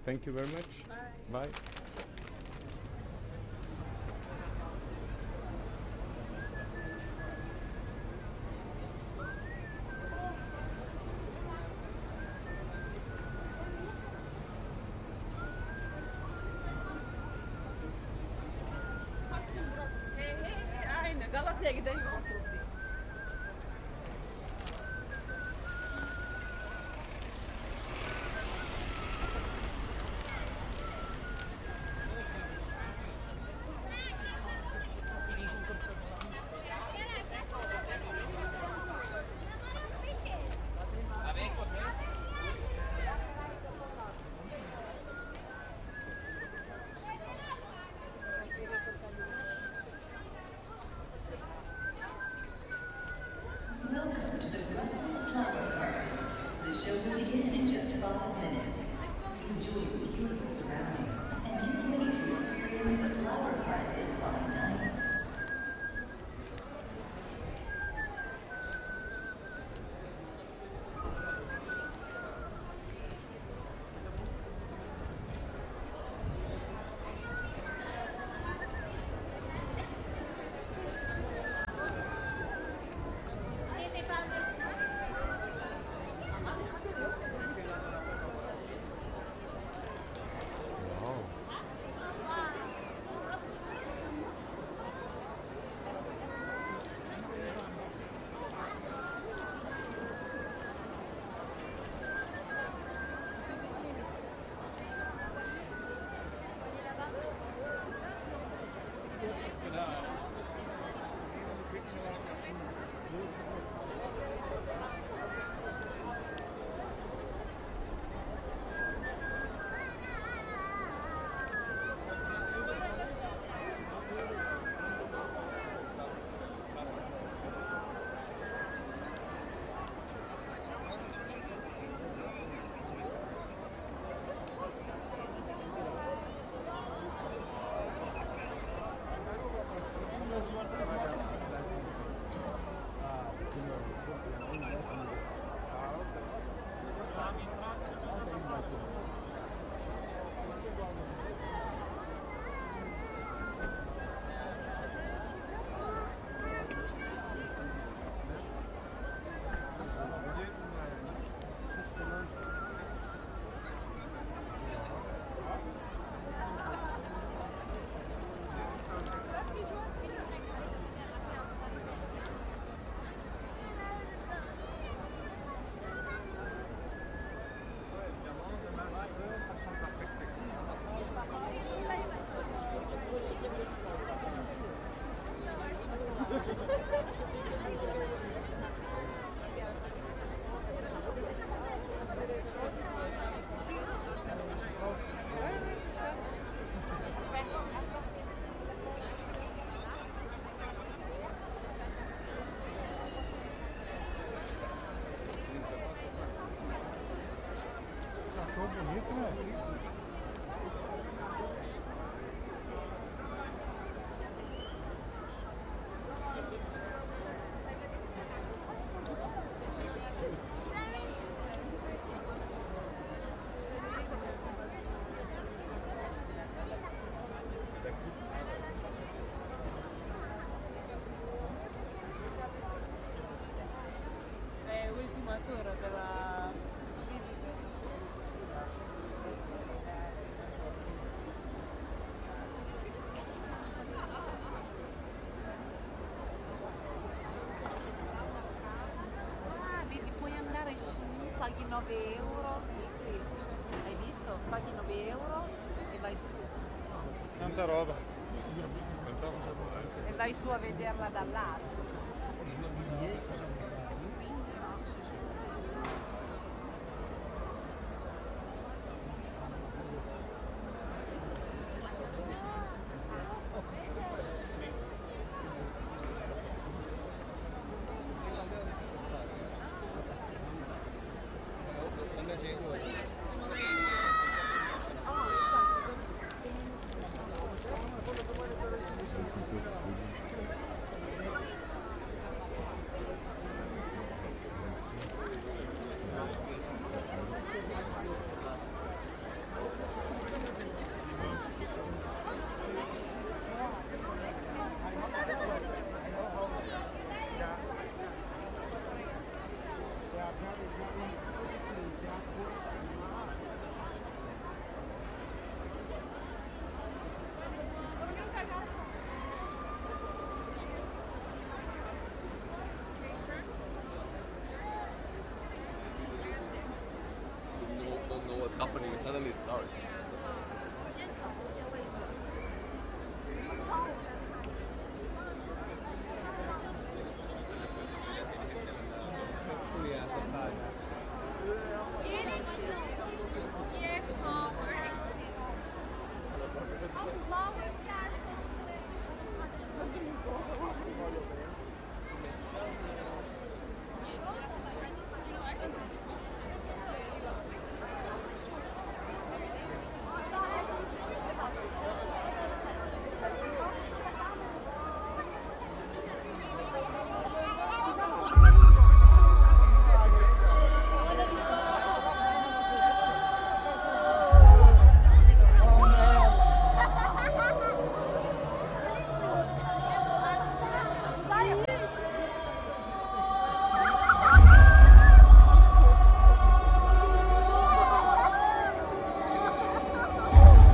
Thank you very much. Bye. Taksim burası. He, aynı. Galata'ya giden yol. Welcome to the Brussels Flower Park. The show will begin in just 5 minutes. Enjoy the beautiful surroundings and get ready to experience the flower carpet by night. Wow. Cachorro bonito, né? È l'ultima ora della visita. Ah, vedi, puoi andare su, paghi 9 euro, vedi? Hai visto? Paghi 9 euro e vai su. Tanta roba. E vai su a vederla dall'alto. happening, suddenly it starts.